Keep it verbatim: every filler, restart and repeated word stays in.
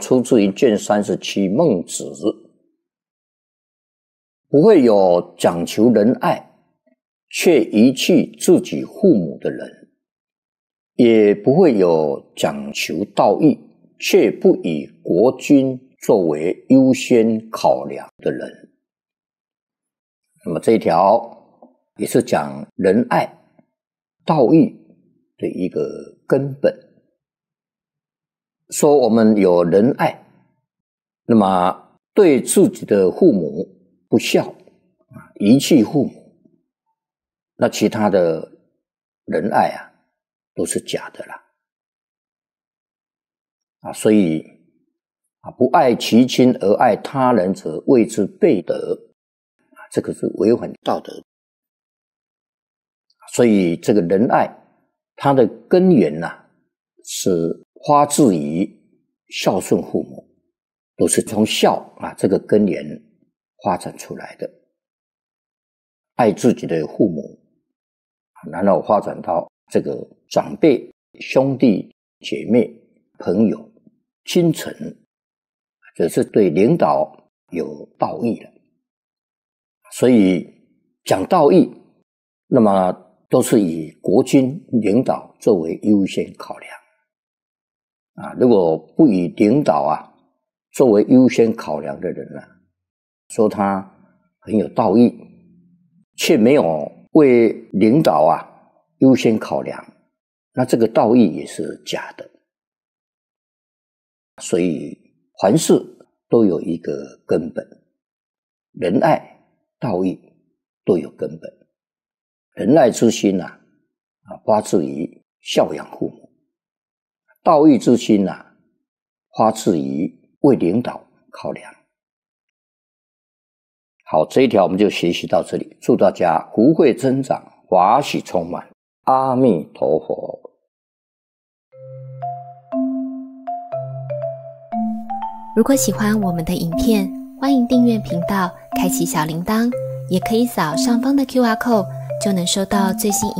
出自于卷三十七《孟子》。不会有讲求仁爱却遗弃自己父母的人，也不会有讲求道义却不以国君作为优先考量的人。那么这一条也是讲仁爱道义的一个根本。说我们有仁爱，那么对自己的父母不孝，遗弃父母，那其他的仁爱啊都是假的啦。啊，所以啊，不爱其亲而爱他人者，谓之悖德。啊，这个是违反道德。所以这个仁爱，它的根源呐、啊，是发自于孝顺父母，都是从孝啊这个根源发展出来的。爱自己的父母，然后发展到这个长辈、兄弟姐妹、朋友、亲臣，这是对领导有道义的。所以讲道义，那么都是以国君领导作为优先考量啊。如果不以领导啊作为优先考量的人啊，说他很有道义，却没有为领导啊优先考量，那这个道义也是假的。所以凡事都有一个根本，仁爱道义都有根本。仁爱之心啊，啊发自于孝养父母；道义之心啊，发自于为领导考量。好，这一条我们就学习到这里，祝大家福慧增长，法喜充满，阿弥陀佛。 如果喜欢我们的影片，欢迎订阅频道，开启小铃铛，也可以扫上方的 Q R code， 就能收到最新影